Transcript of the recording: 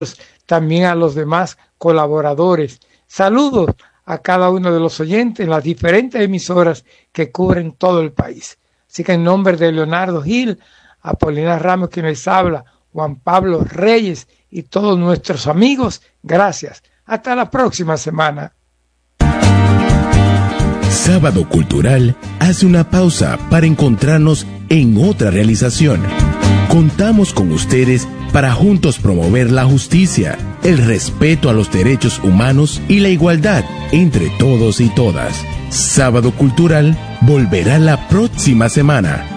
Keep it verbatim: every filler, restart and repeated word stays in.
también a los demás colaboradores. Saludos a cada uno de los oyentes en las diferentes emisoras que cubren todo el país. Así que en nombre de Leonardo Gil, Apolinar Ramos quien les habla, Juan Pablo Reyes y todos nuestros amigos, gracias. Hasta la próxima semana. Sábado Cultural hace una pausa para encontrarnos en otra realización. Contamos con ustedes para juntos promover la justicia, el respeto a los derechos humanos y la igualdad entre todos y todas. Sábado Cultural volverá la próxima semana.